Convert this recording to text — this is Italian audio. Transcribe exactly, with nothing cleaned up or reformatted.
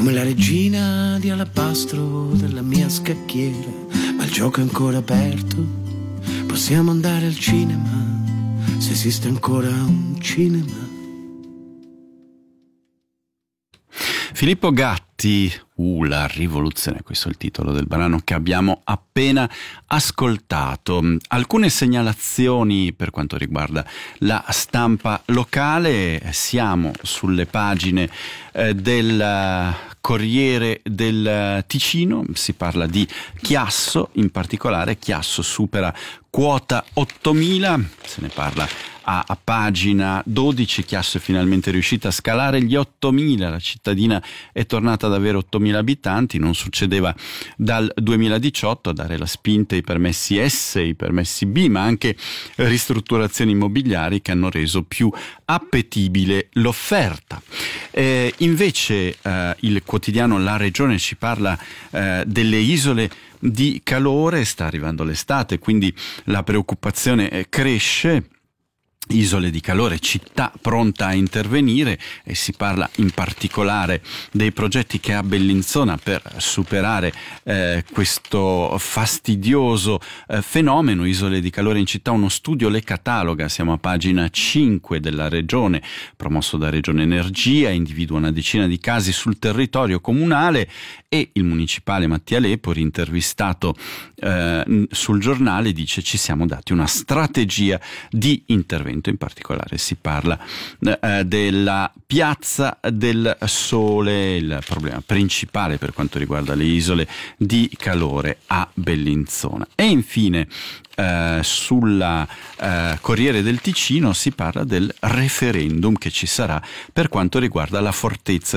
come la regina di alabastro della mia scacchiera, ma il gioco è ancora aperto, possiamo andare al cinema, se esiste ancora un cinema. Filippo Gatti, uh, la rivoluzione, questo è il titolo del brano che abbiamo appena ascoltato. Alcune segnalazioni per quanto riguarda la stampa locale, siamo sulle pagine eh, del Corriere del Ticino, si parla di Chiasso, in particolare Chiasso supera quota ottomila, se ne parla a, a pagina dodici. Chiasso è finalmente riuscita a scalare gli ottomila, la cittadina è tornata ad avere ottomila abitanti, non succedeva dal duemiladiciotto, a dare la spinta ai permessi S, ai permessi B, ma anche ristrutturazioni immobiliari che hanno reso più appetibile l'offerta. Eh, invece eh, il quotidiano La Regione ci parla eh, delle isole di calore, sta arrivando l'estate, quindi la preoccupazione cresce. Isole di calore, città pronta a intervenire, e si parla in particolare dei progetti che ha Bellinzona per superare eh, questo fastidioso eh, fenomeno. Isole di calore in città, uno studio le cataloga, siamo a pagina cinque della Regione, promosso da Regione Energia, individua una decina di casi sul territorio comunale, e il municipale Mattia Lepori, intervistato eh, sul giornale, dice: ci siamo dati una strategia di intervento. In particolare si parla eh, della Piazza del Sole, il problema principale per quanto riguarda le isole di calore a Bellinzona. E infine eh, sulla eh, Corriere del Ticino si parla del referendum che ci sarà per quanto riguarda la fortezza